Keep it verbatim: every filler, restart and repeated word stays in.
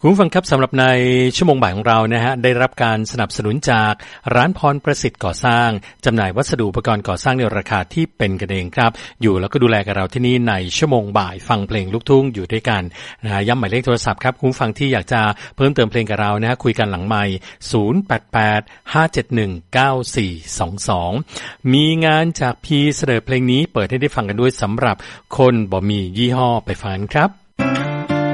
คุณผู้ฟังครับสำหรับในชั่วโมงบ่ายของเรานะฮะได้รับการสนับสนุนจากร้านพรประสิทธิ์ก่อสร้างจำหน่ายวัสดุอุปกรณ์ก่อสร้างในราคาที่เป็นกันเองครับอยู่แล้วก็ดูแลกับเราที่นี่ในชั่วโมงบ่ายฟังเพลงลูกทุ่งอยู่ด้วยกันนะฮะย้ำหมายเลขโทรศัพท์ครับคุณผู้ฟังที่อยากจะเพิ่มเติมเพลงกับเรานะฮะคุยกันหลังไมค์ศูนย์ แปด แปด ห้า เจ็ด หนึ่ง เก้า สี่ สอง สองมีงานจากพีเสนอเพลงนี้เปิดให้ได้ฟังกันด้วยสำหรับคนบ่มียี่ห้อไปฟังครับ